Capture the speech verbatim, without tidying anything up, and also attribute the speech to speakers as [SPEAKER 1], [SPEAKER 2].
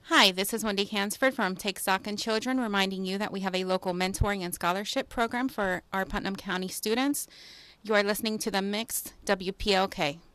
[SPEAKER 1] Hi, this is Wendy Hansford from Take Stock in Children, reminding you that we have a local mentoring and scholarship program for our Putnam County students. You are listening to the Mix W P L K.